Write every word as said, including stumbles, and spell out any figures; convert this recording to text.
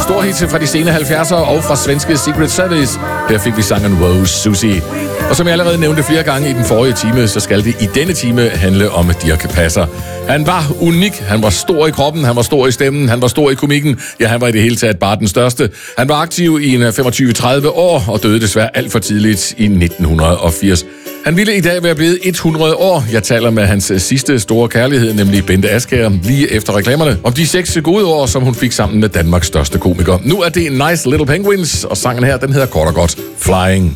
storhits fra de sene halvfjerdser og fra svenske Secret Service. Her fik vi sangen Wow Susie. Og som jeg allerede nævnte flere gange i den forrige time, så skal det i denne time handle om Dirch Passer. Han var unik, han var stor i kroppen, han var stor i stemmen, han var stor i komikken. Ja, han var i det hele taget bare den største. Han var aktiv i en femogtyve til tredive år og døde desværre alt for tidligt i nitten firs. Han ville i dag være blevet hundrede år. Jeg taler med hans sidste store kærlighed, nemlig Bente Askjær, lige efter reklamerne, om de seks gode år, som hun fik sammen med Danmarks største komiker. Nu er det Nice Little Penguins, og sangen her, den hedder kort og godt Flying.